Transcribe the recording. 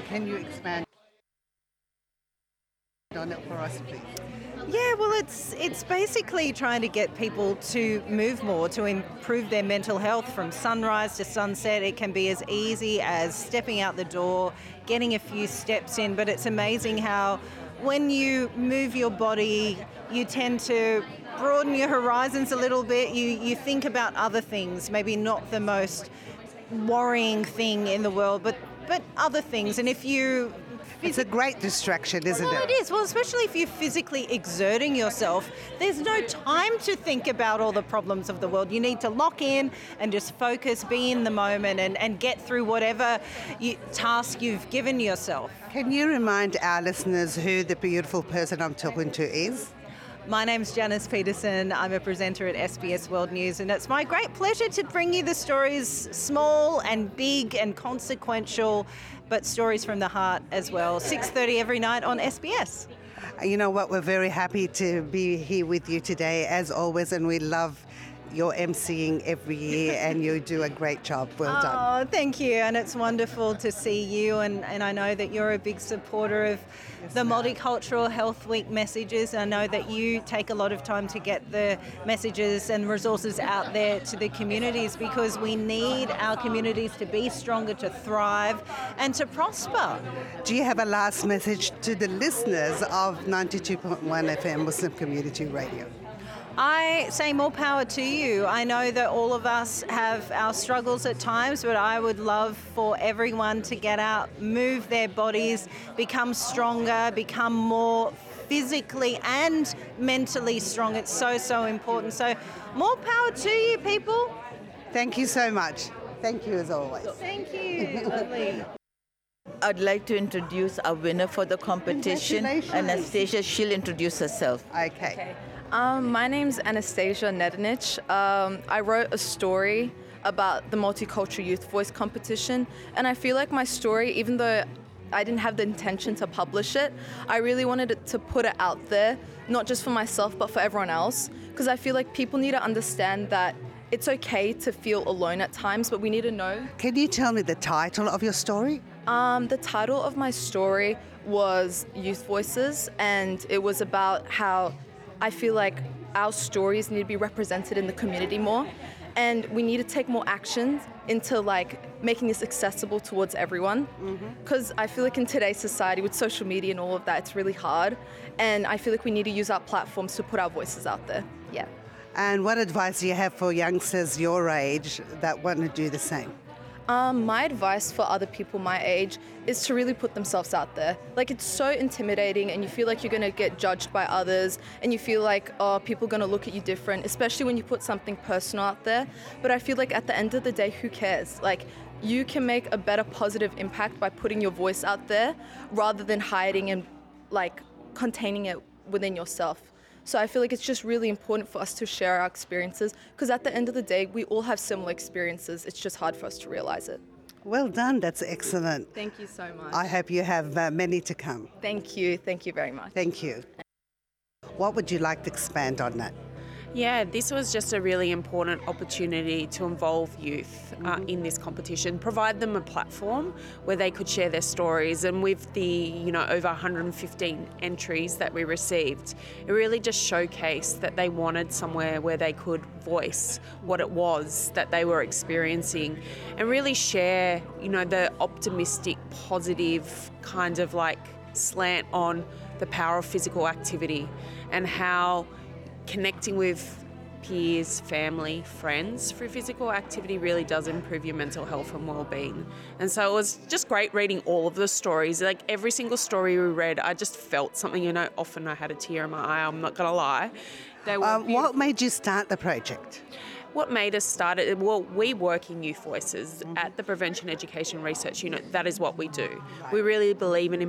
Can you expand on it for us, please? Yeah, well, it's basically trying to get people to move more, to improve their mental health from sunrise to sunset. It can be as easy as stepping out the door, getting a few steps in, but it's amazing how when you move your body, you tend to broaden your horizons a little bit. You think about other things, maybe not the most worrying thing in the world, but other things. And if you It's a great distraction, isn't well, it? it is. Well, especially if you're physically exerting yourself, there's no time to think about all the problems of the world. You need to lock in and just focus, be in the moment, and get through whatever task you've given yourself. Can you remind our listeners who the beautiful person I'm talking to is? My name's Janice Peterson. I'm a presenter at SBS World News, and it's my great pleasure to bring you the stories, small and big and consequential, but stories from the heart as well. 6:30 every night on SBS. You know what? We're very happy to be here with you today, as always, and we love your emceeing every year, and you do a great job. Well done. Oh, thank you. And it's wonderful to see you. And I know that you're a big supporter of the Multicultural Health Week messages. I know that you take a lot of time to get the messages and resources out there to the communities, because we need our communities to be stronger, to thrive and to prosper. Do you have a last message to the listeners of 92.1 FM Muslim Community Radio? I say more power to you. I know that all of us have our struggles at times, but I would love for everyone to get out, move their bodies, become stronger, become more physically and mentally strong. It's so important. So more power to you, people. Thank you so much. Thank you as always. Thank you. Lovely. I'd like to introduce our winner for the competition. Congratulations. Anastasia, she'll introduce herself. Okay. My name's Anastasia Nedinich. I wrote a story about the Multicultural Youth Voice competition, and I feel like my story, even though I didn't have the intention to publish it, I really wanted to put it out there, not just for myself, but for everyone else, because I feel like people need to understand that it's okay to feel alone at times, but we need to know. Can you tell me the title of your story? The title of my story was Youth Voices, and it was about how I feel like our stories need to be represented in the community more, and we need to take more actions into like making this accessible towards everyone, because I feel like in today's society with social media and all of that, it's really hard, and I feel like we need to use our platforms to put our voices out there. Yeah. And what advice do you have for youngsters your age that want to do the same? My advice for other people my age is to really put themselves out there. Like, it's so intimidating, and you feel like you're going to get judged by others, and you feel like, oh, people are going to look at you different, especially when you put something personal out there. But I feel like at the end of the day, who cares? Like, you can make a better positive impact by putting your voice out there rather than hiding and like containing it within yourself. So I feel like it's just really important for us to share our experiences, because at the end of the day, we all have similar experiences. It's just hard for us to realize it. Well done. That's excellent. Thank you so much. I hope you have many to come. Thank you. Thank you very much. Thank you. What would you like to expand on that? Yeah, this was just a really important opportunity to involve youth in this competition, provide them a platform where they could share their stories. And with the, over 115 entries that we received, it really just showcased that they wanted somewhere where they could voice what it was that they were experiencing and really share, the optimistic, positive kind of like slant on the power of physical activity and how connecting with peers, family, friends through physical activity really does improve your mental health and well-being. And so it was just great reading all of the stories. Like every single story we read, I just felt something, often I had a tear in my eye, I'm not going to lie. They were what made you start the project? What made us start it? Well, we work in Youth Voices at the Prevention Education Research Unit. That is what we do. We really believe in